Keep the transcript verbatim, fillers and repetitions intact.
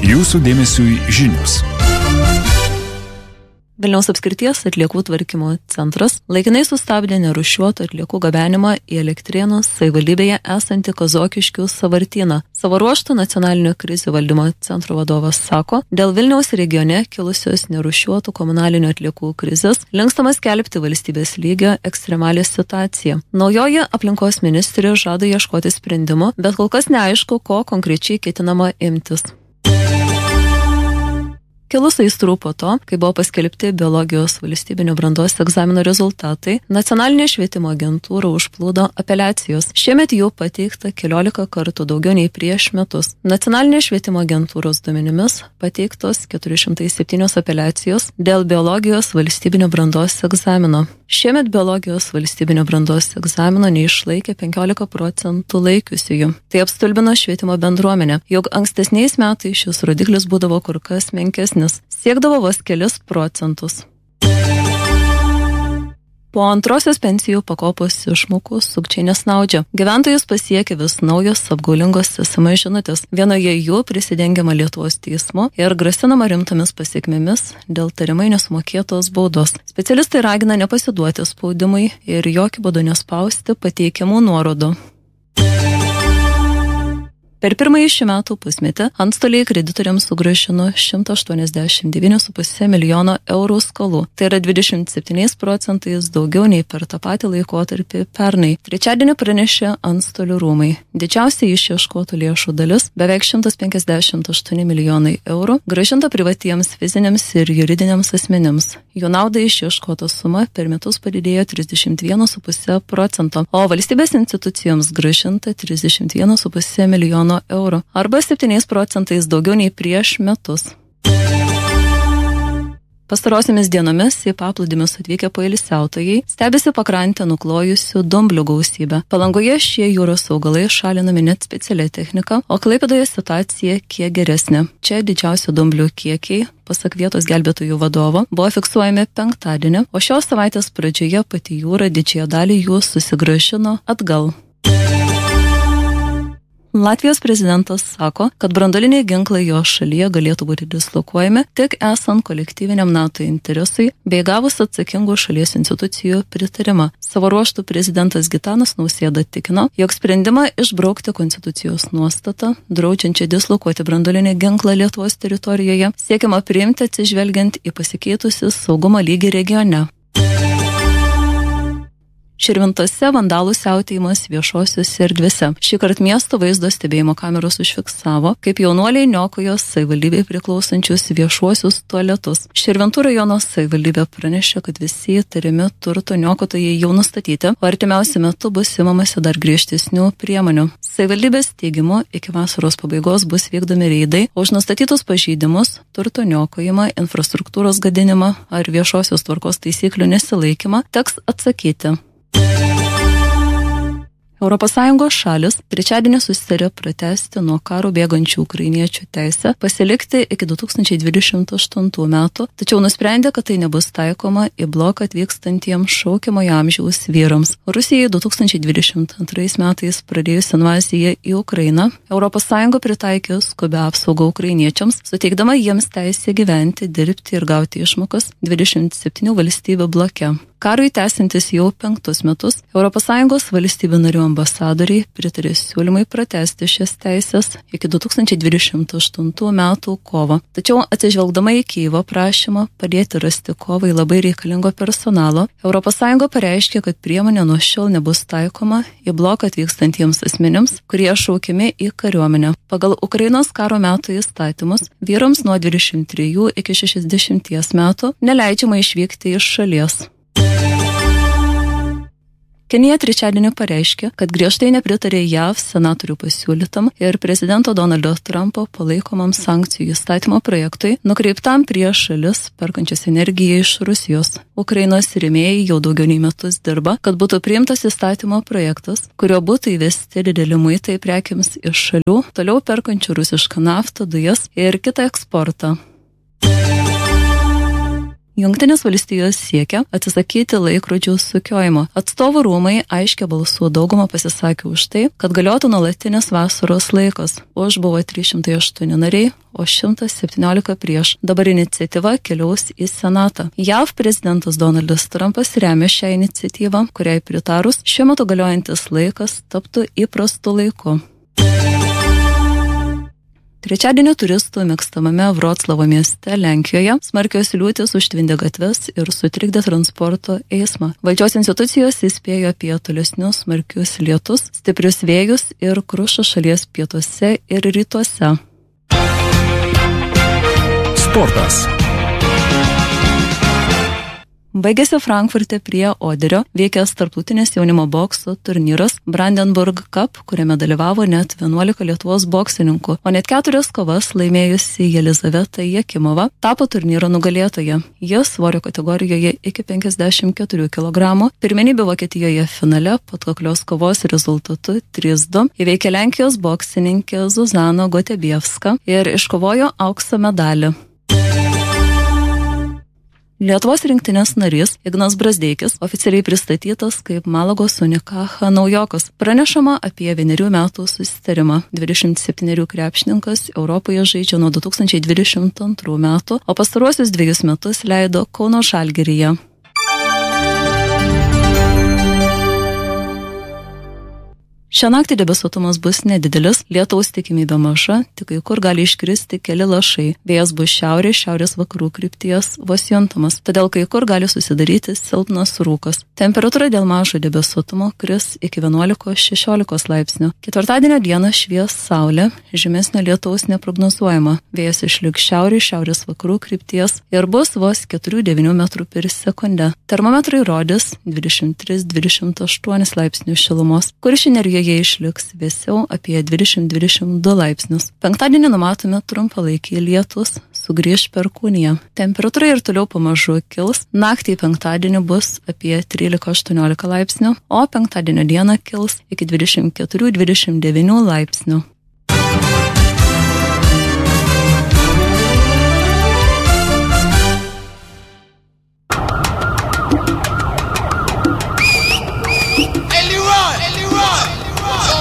Jūsų dėmesiui žinios. Vilniaus apskrities atliekų tvarkymo centras laikinai sustabdė nerūšiuotų atliekų gabenimą į Elektrėnų savivaldybėje esantį Kazokiškių sąvartyną. Savo ruožtu nacionalinio krizių valdymo centro vadovas sako, dėl Vilniaus regione kilusios nerūšiuotų komunalinių atliekų krizės linkstama skelbti valstybės lygio ekstremalią situaciją. Naujoji aplinkos ministrė žada ieškoti sprendimų, bet kol kas neaišku, ko konkrečiai ketinama imtis. Kilus aistrų po to, kai buvo paskelbti biologijos valstybinio brandos egzamino rezultatai, nacionalinė švietimo agentūra užplūdo apeliacijos. Šiemet jų pateikta keliolika kartų daugiau nei prieš metus. Nacionalinė švietimo agentūros duomenimis pateiktos keturi šimtai septynios apeliacijos dėl biologijos valstybinio brandos egzamino. Šiemet biologijos valstybinio brandos egzamino neišlaikė penkiolika procentų laikiusiųjų. Tai apstulbino švietimo bendruomenę, jog ankstesniais metais šis rodiklis būdavo kur kas menkesnis. Siekdavo vos kelis procentus. Po antrosios pensijų pakopos išmokų sukčiai nesnaudžia. Gyventojus pasiekia vis naujos apgaulingos es em es žinutės. Vienoje jų prisidengiama Lietuvos teismo ir grasinama rimtomis pasiekmėmis dėl tariamai nesumokėtos baudos. Specialistai ragina nepasiduoti spaudimui ir jokių būdų nespausti pateikiamų nuorodų. Per pirmąjį šių metų pusmetį antstoliai kreditoriams sugrąžino šimtą aštuoniasdešimt devynis su puse milijono eurų skolų. Tai yra dvidešimt septyniais procentais daugiau nei per tą patį laikotarpį pernai. Trečiadienį pranešė antstolių rūmai. Didžiausia išieškotų lėšų dalis, beveik šimtas penkiasdešimt aštuoni milijonai eurų, grąžinta privatiems fiziniams ir juridiniams asmenims. Jų naudai išieškota suma per metus padidėjo trisdešimt vienas su puse procento, o valstybės institucijoms grąžinta trisdešimt vienas su puse milijono eurų, arba septyniais procentais daugiau nei prieš metus. Pastarosiamis dienomis į paplūdimius atvykę poilsiautojai stebisi pakrantę nuklojusių dumblių gausybę. Palangoje šie jūros augalai šalinami net specialia technika, o Klaipėdoje situacija kiek geresnė. Čia didžiausi dumblių kiekiai, pasak vietos gelbėtojų vadovo, buvo fiksuojami penktadienį, o šios savaitės pradžioje pati jūra didžiąją dalį jų susigrąžino atgal. Latvijos prezidentas sako, kad branduoliniai ginklai jo šalyje galėtų būti dislokuojami tik esant kolektyviniam NATO interesui bei gavus atsakingų šalies institucijų pritarimą. Savo ruožtu prezidentas Gitanas Nausėda tikino, jog sprendimą išbraukti konstitucijos nuostatą, draudžiančią dislokuoti branduolinį ginklą Lietuvos teritorijoje, siekiama priimti atsižvelgiant į pasikeitusių saugumo lygį regione. Širvintose vandalų siautėjimas viešosiuose erdvėse. Šįkart miesto vaizdo stebėjimo kameros užfiksavo, kaip jaunuoliai niokojo savivaldybei priklausančius viešuosius tualetus. Širvintų rajono savivaldybė pranešė, kad visi įtariami turto niokotojai jau nustatyti, o artimiausiu metu bus imamasi dar griežtesnių priemonių. Savivaldybės teigimu, iki vasaros pabaigos bus vykdomi reidai, o už nustatytus pažeidimus, turto niokojimą, infrastruktūros gadinimą ar viešosios tvarkos taisyklių nesilaikymą teks atsakyti. Europos Sąjungos šalis trečiadienį susitarė pratęsti nuo karo bėgančių ukrainiečių teisę pasilikti iki du tūkstančiai dvidešimt aštuntų metų, tačiau nusprendė, kad tai nebus taikoma į bloką atvykstantiems šaukiamojo amžiaus vyrams. Rusijai du tūkstančiai dvidešimt antrais metais pradėjus invaziją į Ukrainą, Europos Sąjunga pritaikė skubią apsaugą ukrainiečiams, suteikdama jiems teisę gyventi, dirbti ir gauti išmokas dvidešimt septynių valstybių bloke. Karui tęsiantis jau penktus metus, Europos Sąjungos valstybių narių ambasadoriai pritarė siūlymai pratęsti šias teisės iki du tūkstančiai dvidešimt aštuntų metų kovo. Tačiau atsižvelgdama į Kijevo prašymą padėti rasti kovai labai reikalingo personalo, Europos Sąjunga pareiškė, kad priemonė nuo šiol nebus taikoma į bloką atvykstantiems asmenims, kurie šaukiami į kariuomenę. Pagal Ukrainos karo metų įstatymus vyrams nuo dvidešimt trijų iki šešiasdešimties metų neleidžiama išvykti iš šalies. Kenija trečiadienį pareiškė, kad griežtai nepritarė J A V senatorių pasiūlytam ir prezidento Donaldo Trumpo palaikomam sankcijų įstatymo projektui, nukreiptam prieš šalis perkančias energiją iš Rusijos. Ukrainos rėmėjai jau daugiau nei metus dirba, kad būtų priimtas įstatymo projektas, kurio būtų įvesti dideli muitai prekiams iš šalių, toliau perkančių rusišką naftą, dujas ir kitą eksportą. Jungtinės valstijos siekia atsisakyti laikrodžių sukiojimo. Atstovų rūmai aiškia balsų daugumą pasisakė už tai, kad galiotų nuolatinis vasaros laikas. Už buvo trys šimtai aštuoni nariai, o šimtas septyniolika prieš. Dabar iniciatyva keliaus į Senatą. J A V prezidentas Donaldas Trumpas remia šią iniciatyvą, kuriai pritarus šiuo metu galiojantis laikas taptų įprastu laiku. Trečiadienio turistų mėgstamame Vroclavo mieste Lenkijoje smarkios liūtys užtvindė gatves ir sutrikdė transporto eismą. Valdžios institucijos įspėjo apie tolesnius smarkius lietus, stiprius vėjus ir krušą šalies pietuose ir rytuose. Sportas. Baigėsi Frankfurte prie Oderio veikęs tarptautinės jaunimo bokso turnyras Brandenburg Cup, kuriame dalyvavo net vienuolika Lietuvos boksininkų, o net keturias kovas laimėjusi Jelizaveta Jakimova tapo turnyro nugalėtoja. Jis svorio kategorijoje iki penkiasdešimt keturių kilogramų pirmenybė Vokietijoje finale patkaklios kovos rezultatu trys du įveikė Lenkijos boksininkė Zuzana Gotebievska ir iškovojo aukso medalį. Lietuvos rinktinės narys Ignas Brazdeikis oficialiai pristatytas kaip Malagos Unicaja naujokas. Pranešama apie vienerių metų susitarimą. dvidešimt septynerių krepšininkas Europoje žaidžia nuo du tūkstančiai dvidešimt antrų metų, o pastaruosius dviejus metus leido Kauno Žalgiryje. Šią naktį debesuotumas bus nedidelis, lietaus tikimybė maža, tik kai kur gali iškristi keli lašai. Vėjas bus šiaurės, šiaurės vakarų krypties vos juntamas, todėl kai kur gali susidaryti silpnas rūkas. Temperatūra dėl mažo debesuotumo kris iki vienuolikos šešiolikos laipsnių. Ketvirtadienio dieną švies saulė, žymesnio lietaus neprognozuojama. Vėjas išliks šiaurės, šiaurės vakarų krypties ir bus vos keturių devynių metrų per sekundę. Termometrai rodys dvidešimt tris dvidešimt aštuonis laipsnius šilumos, Kuršių Nerijoje jie išliks vėsiau apie dvidešimt dvidešimt du laipsnius. Penktadienį numatome trumpalaikiai lietus, sugrįš perkūnija. Temperatūra ir toliau pamažu kils, naktį penktadienį bus apie trylika aštuoniolika laipsnių, o penktadienio dieną kils iki dvidešimt keturių dvidešimt devynių laipsnių.